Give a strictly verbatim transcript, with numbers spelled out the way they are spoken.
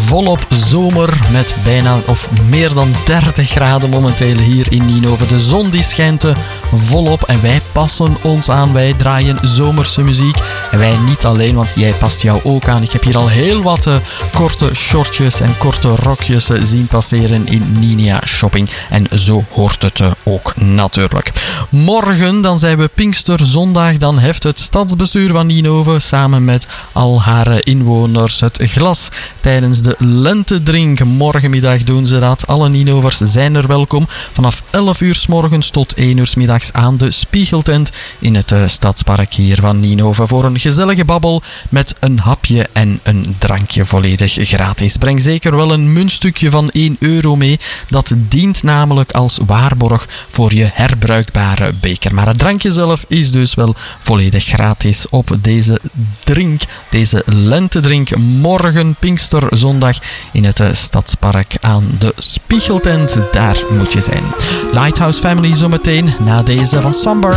volop zomer met bijna of meer dan dertig graden momenteel hier in Ninove. De zon die schijnt volop en wij passen ons aan. Wij draaien zomerse muziek en wij niet alleen, want jij past jou ook aan. Ik heb hier al heel wat uh, korte shortjes en korte rokjes uh, zien passeren in Ninia Shopping en zo hoort het uh, ook natuurlijk. Morgen dan zijn we Pinksterzondag, dan heft het stadsbestuur van Ninove samen met al haar inwoners het glas tijdens de lentedrink. Morgenmiddag doen ze dat. Alle Ninovers zijn er welkom vanaf elf uur 's morgens tot één uur 's middags aan de Spiegeltent in het uh, stadspark hier van Ninove voor een gezellige babbel met een hapje en een drankje volledig gratis. Breng zeker wel een muntstukje van één euro mee. Dat dient namelijk als waarborg voor je herbruikbare beker. Maar het drankje zelf is dus wel volledig gratis op deze drink, deze lentedrink. Morgen Pinksterzondag in het uh, stadspark aan de Spiegeltent. Daar moet je zijn. Lighthouse Family zometeen na deze van Somber.